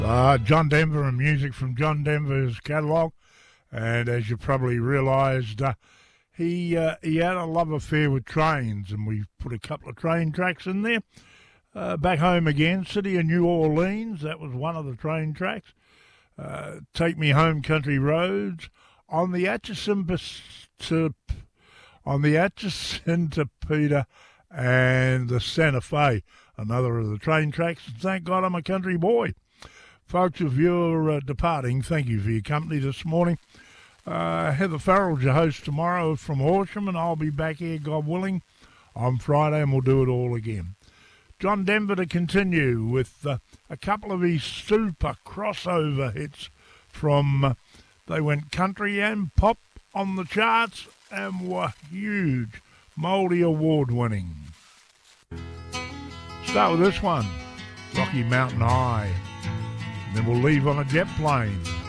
John Denver and music from John Denver's catalogue. And as you probably realised, he had a love affair with trains, and we've put a couple of train tracks in there. Back home again, City of New Orleans, that was one of the train tracks. Take Me Home Country Roads, on the Atchison to Peter and the Santa Fe, another of the train tracks. And thank God I'm a country boy. Folks, if you're departing, thank you for your company this morning. Heather Farrell's your host tomorrow from Horsham, and I'll be back here, God willing, on Friday, and we'll do it all again. John Denver to continue with a couple of his super crossover hits from, they went country and pop on the charts and were huge, Mouldy Award winning. Start with this one, Rocky Mountain High. Then we'll leave on a jet plane.